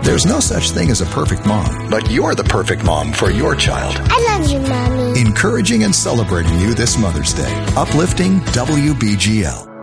There's no such thing as a perfect mom, but you're the perfect mom for your child. I love you, Mommy. Encouraging and celebrating you this Mother's Day. Uplifting WBGL.